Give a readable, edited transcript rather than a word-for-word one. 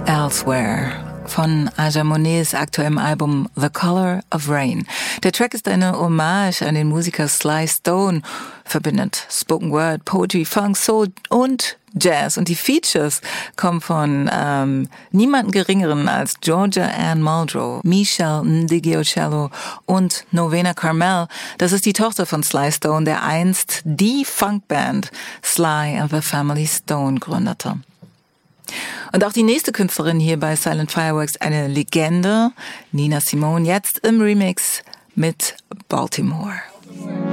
Elsewhere von Aja Monets aktuellem Album The Color of Rain. Der Track ist eine Hommage an den Musiker Sly Stone, verbindet Spoken Word, Poetry, Funk, Soul und Jazz. Und die Features kommen von niemanden Geringeren als Georgia Ann Muldrow, Michelle Ndigiocello und Novena Carmel. Das ist die Tochter von Sly Stone, der einst die Funkband Sly and the Family Stone gründete. Und auch die nächste Künstlerin hier bei Silent Fireworks, eine Legende, Nina Simone, jetzt im Remix mit Baltimore.